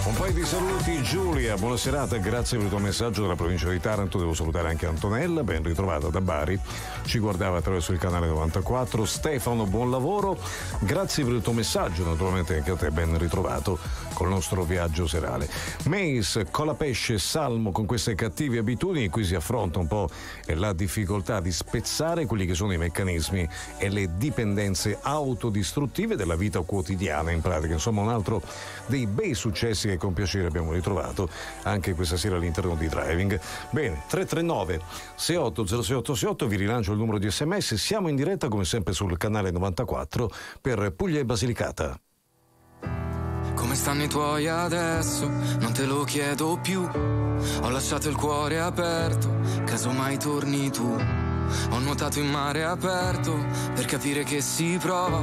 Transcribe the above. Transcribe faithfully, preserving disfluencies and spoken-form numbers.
Un paio di saluti, Giulia, buona serata, grazie per il tuo messaggio dalla provincia di Taranto. Devo salutare anche Antonella, ben ritrovata da Bari, ci guardava attraverso il canale novantaquattro. Stefano, buon lavoro, grazie per il tuo messaggio, naturalmente anche a te, ben ritrovato col nostro viaggio serale. Mace, Colapesce, Salmo, con queste cattive abitudini qui si affronta un po' la difficoltà di spezzare quelli che sono i meccanismi e le dipendenze autodistruttive della vita quotidiana, in pratica. Insomma, un altro dei bei successi che con piacere abbiamo ritrovato anche questa sera all'interno di Driving. Bene, tre tre nove sei otto zero sei otto sei otto, vi rilancio il numero di sms, siamo in diretta come sempre sul canale novantaquattro per Puglia e Basilicata. Come stanno i tuoi adesso? Non te lo chiedo più. Ho lasciato il cuore aperto, casomai torni tu. Ho nuotato in mare aperto per capire che si prova